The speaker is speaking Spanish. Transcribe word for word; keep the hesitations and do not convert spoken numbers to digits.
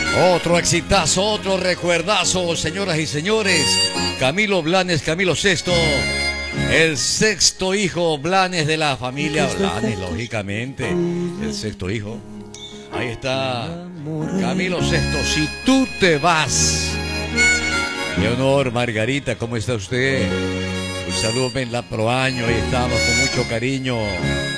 Otro exitazo, otro recuerdazo, señoras y señores. Camilo Blanes, Camilo Sexto, el sexto hijo Blanes de la familia Blanes, lógicamente. El sexto hijo. Ahí está Camilo Sexto, si tú te vas. Leonor, Margarita, ¿cómo está usted? Un saludo en la Proaño, ahí estamos con mucho cariño.